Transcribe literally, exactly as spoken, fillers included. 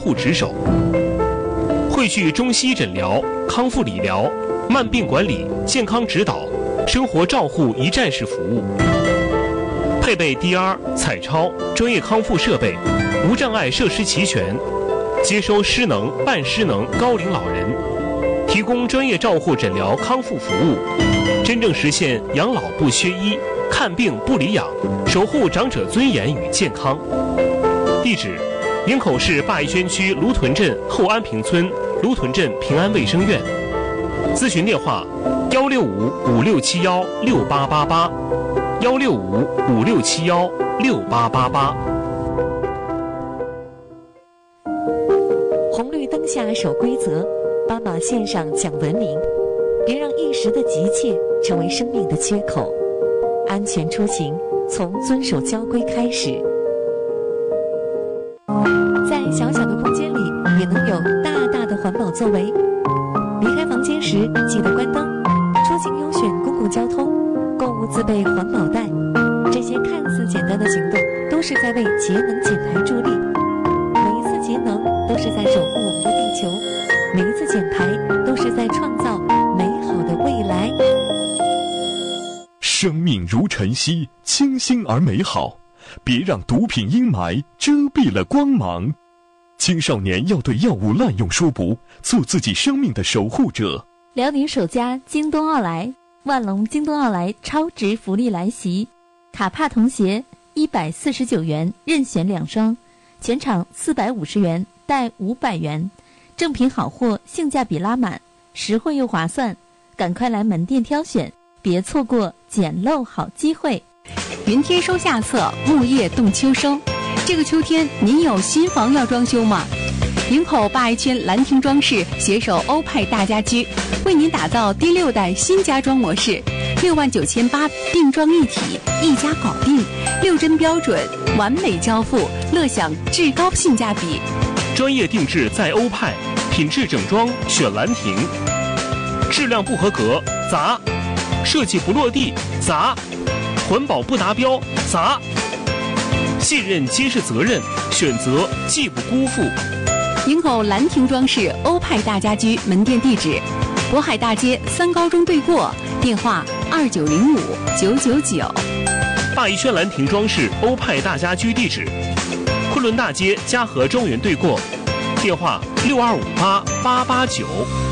护职守，汇聚中西医诊疗、康复理疗、慢病管理、健康指导、生活照护一站式服务，配备 D R、彩超、专业康复设备，无障碍设施齐全，接收失能、半失能高龄老人，提供专业照护诊疗康复服务，真正实现养老不缺医，看病不离养，守护长者尊严与健康。地址：营口市灞宜轩区芦屯镇后安平村芦屯镇平安卫生院。咨询电话：幺六五五六七幺六八八八，幺六五五六七幺六八八八。 红绿灯下守规则，斑马线上讲文明，别让一时的急切成为生命的缺口。安全出行从遵守交规开始。在小小的空间里也能有大大的环保作为。离开房间时记得关灯，出行优选公共交通，购物自备环保袋。这些看似简单的行动都是在为节能减排助力。每一次节能都是在守护我们的地球，每一次减排都是在创造美好的未来。 生命如晨曦，清新而美好，别让毒品阴霾遮蔽了光芒。青少年要对药物滥用说不，做自己生命的守护者。 辽宁首家京东奥莱，万隆京东奥莱超值福利来袭，卡帕童鞋一百四十九元任选两双，全场四百五十元带五百元，正品好货，性价比拉满，实惠又划算，赶快来门店挑选，别错过捡漏好机会。 云天收下册，木叶动秋收。这个秋天您有新房要装修吗？营口灞宜轩兰亭装饰携手欧派大家居，为您打造第六代新家装模式，六万九千八定妆一体，一家搞定，六针标准，完美交付，乐享至高性价比。 专业定制在欧派，品质整装选兰亭，质量不合格砸，设计不落地砸，环保不达标砸。信任皆是责任，选择既不辜负。 营口兰亭装饰欧派大家居门店地址：渤海大街三高中对过，电话二九零五九九九。 灞宜轩兰亭装饰欧派大家居地址：昆仑大街嘉禾庄园对过，电话六二五八八八九。